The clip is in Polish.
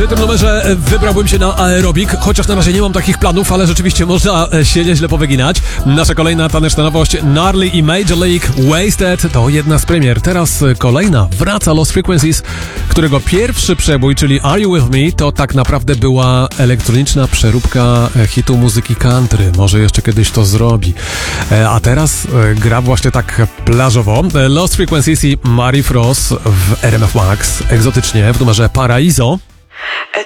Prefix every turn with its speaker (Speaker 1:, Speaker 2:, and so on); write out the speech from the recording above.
Speaker 1: Przy tym numerze wybrałbym się na aerobik, chociaż na razie nie mam takich planów, ale rzeczywiście można się nieźle powyginać. Nasza kolejna taneczna nowość, Gnarly i Major League Wasted, to jedna z premier. Teraz kolejna, wraca Lost Frequencies, którego pierwszy przebój, czyli Are You With Me, to tak naprawdę była elektroniczna przeróbka hitu muzyki country. Może jeszcze kiedyś to zrobi. A teraz gra właśnie tak plażowo. Lost Frequencies i Mary Frost w RMF Max, egzotycznie w numerze Paraiso.